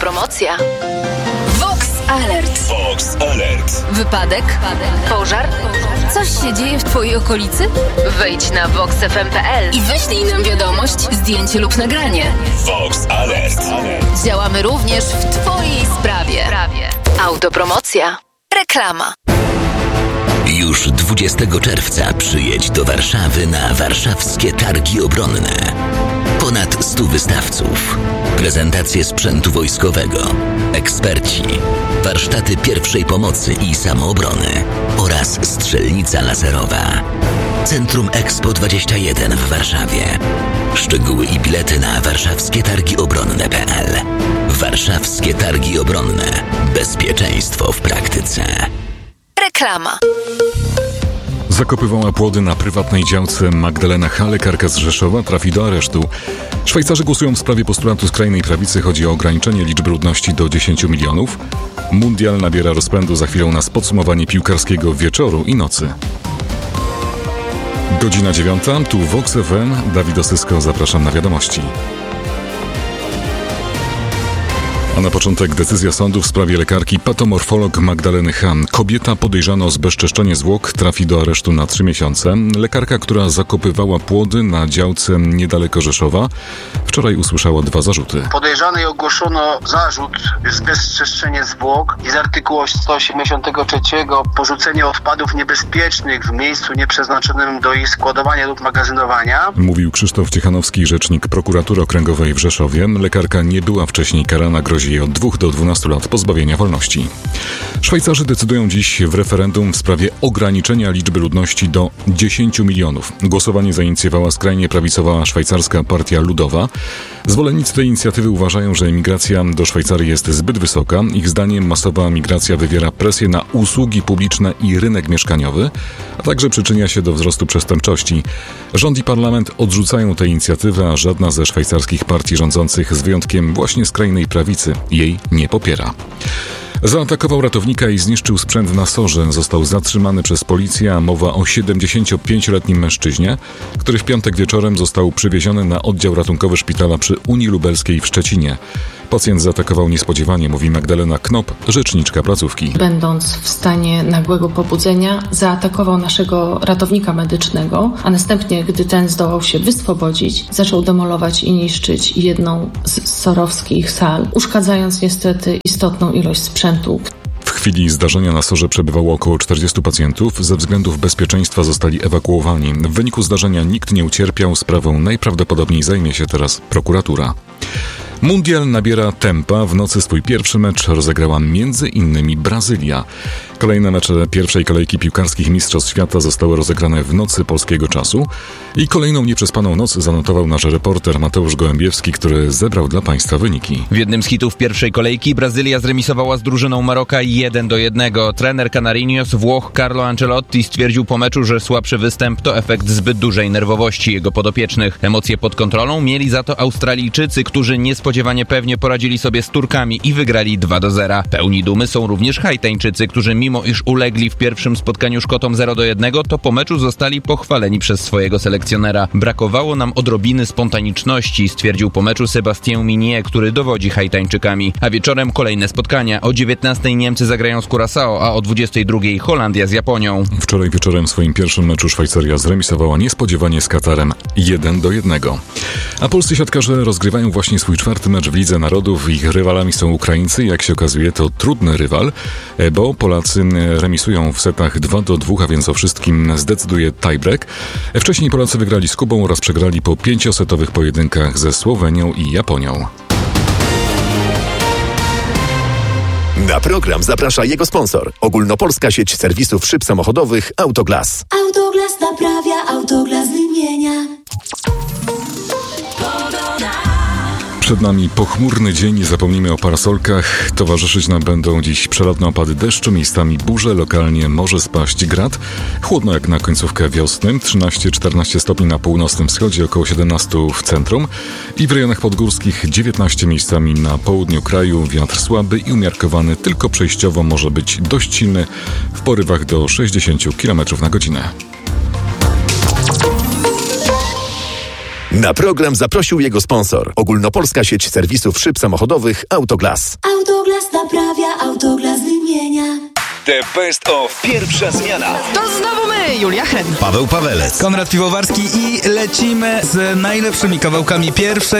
Autopromocja. Vox Alert. Vox Alert. Wypadek? Pożar? Coś się dzieje w Twojej okolicy? Wejdź na voxfm.pl i wyślij nam wiadomość, zdjęcie lub nagranie. Vox Alert. Działamy również w Twojej sprawie. Autopromocja. Reklama. Już 20 czerwca przyjedź do Warszawy na warszawskie targi obronne. Ponad 100 wystawców, prezentacje sprzętu wojskowego, eksperci, warsztaty pierwszej pomocy i samoobrony oraz strzelnica laserowa. Centrum Expo 21 w Warszawie. Szczegóły i bilety na warszawskietargiobronne.pl. Warszawskie Targi Obronne. Bezpieczeństwo w praktyce. Reklama. Zakopywała płody na prywatnej działce. Magdalena H., lekarka z Rzeszowa, trafi do aresztu. Szwajcarzy głosują w sprawie postulatu skrajnej prawicy. Chodzi o ograniczenie liczby ludności do 10 milionów. Mundial nabiera rozpędu. Za chwilę nas podsumowanie piłkarskiego wieczoru i nocy. Godzina 9. Tu Vox FM. Dawid Osysko, zapraszam na wiadomości. A na początek decyzja sądu w sprawie lekarki patomorfolog Magdaleny H. Kobieta podejrzana o zbezczeszczenie zwłok trafi do aresztu na 3 miesiące. Lekarka, która zakopywała płody na działce niedaleko Rzeszowa, wczoraj usłyszała 2 zarzuty. Podejrzanej ogłoszono zarzut zbezczeszczenie zwłok i z artykułu 183 porzucenie odpadów niebezpiecznych w miejscu nieprzeznaczonym do ich składowania lub magazynowania. Mówił Krzysztof Ciechanowski, rzecznik prokuratury okręgowej w Rzeszowie. Lekarka nie była wcześniej karana, grozi jej od 2 do 12 lat pozbawienia wolności. Szwajcarzy decydują dziś w referendum w sprawie ograniczenia liczby ludności do 10 milionów. Głosowanie zainicjowała skrajnie prawicowa szwajcarska Partia Ludowa. Zwolennicy tej inicjatywy uważają, że emigracja do Szwajcarii jest zbyt wysoka. Ich zdaniem masowa migracja wywiera presję na usługi publiczne i rynek mieszkaniowy, a także przyczynia się do wzrostu przestępczości. Rząd i parlament odrzucają tę inicjatywę, a żadna ze szwajcarskich partii rządzących, z wyjątkiem właśnie skrajnej prawicy, jej nie popiera. Zaatakował ratownika i zniszczył sprzęt na Sorze. Został zatrzymany przez policję, a mowa o 75-letnim mężczyźnie, który w piątek wieczorem został przywieziony na oddział ratunkowy szpitala przy Unii Lubelskiej w Szczecinie. Pacjent zaatakował niespodziewanie, mówi Magdalena Knop, rzeczniczka placówki. Będąc w stanie nagłego pobudzenia, zaatakował naszego ratownika medycznego, a następnie, gdy ten zdołał się wyswobodzić, zaczął demolować i niszczyć jedną z sorowskich sal, uszkadzając niestety istotną ilość sprzętu. W chwili zdarzenia na Sorze przebywało około 40 pacjentów. Ze względów bezpieczeństwa zostali ewakuowani. W wyniku zdarzenia nikt nie ucierpiał. Sprawą najprawdopodobniej zajmie się teraz prokuratura. Mundial nabiera tempa. W nocy swój pierwszy mecz rozegrała m.in. Brazylia. Kolejne mecze pierwszej kolejki piłkarskich Mistrzostw Świata zostały rozegrane w nocy polskiego czasu i kolejną nieprzespaną noc zanotował nasz reporter Mateusz Gołębiewski, który zebrał dla Państwa wyniki. W jednym z hitów pierwszej kolejki Brazylia zremisowała z drużyną Maroka 1-1. Trener Canarinhos, Włoch Carlo Ancelotti stwierdził po meczu, że słabszy występ to efekt zbyt dużej nerwowości jego podopiecznych. Emocje pod kontrolą mieli za to Australijczycy, którzy niespodziewanie pewnie poradzili sobie z Turkami i wygrali 2-0. Pełni dumy są również Haitańczycy, którzy mimo iż ulegli w pierwszym spotkaniu Szkotom 0-1, to po meczu zostali pochwaleni przez swojego selekcjonera. Brakowało nam odrobiny spontaniczności, stwierdził po meczu Sébastien Minier, który dowodzi Haitańczykami. A wieczorem kolejne spotkania. O 19:00 Niemcy zagrają z Curaçao, a o 22:00 Holandia z Japonią. Wczoraj wieczorem w swoim pierwszym meczu Szwajcaria zremisowała niespodziewanie z Katarem 1-1. A polscy siatkarze rozgrywają właśnie swój 4. mecz w Lidze Narodów. Ich rywalami są Ukraińcy. Jak się okazuje, to trudny rywal, bo Polacy remisują w setach 2-2, a więc o wszystkim zdecyduje tiebreak. Wcześniej Polacy wygrali z Kubą oraz przegrali po 5-setowych pojedynkach ze Słowenią i Japonią. Na program zaprasza jego sponsor. Ogólnopolska sieć serwisów szyb samochodowych Autoglas. Autoglas naprawia, Autoglas wymienia. Przed nami pochmurny dzień, nie zapomnijmy o parasolkach. Towarzyszyć nam będą dziś przelotne opady deszczu, miejscami burze, lokalnie może spaść grad. Chłodno jak na końcówkę wiosny, 13-14 stopni na północnym wschodzie, około 17 w centrum i w rejonach podgórskich 19 miejscami na południu kraju. Wiatr słaby i umiarkowany, tylko przejściowo może być dość silny w porywach do 60 km na godzinę. Na program zaprosił jego sponsor. Ogólnopolska sieć serwisów szyb samochodowych Autoglas. Autoglas naprawia, Autoglas wymienia. The Best of pierwsza zmiana. To znowu my, Julia Hen, Paweł Pawelec, Konrad Piwowarski i lecimy z najlepszymi kawałkami pierwszej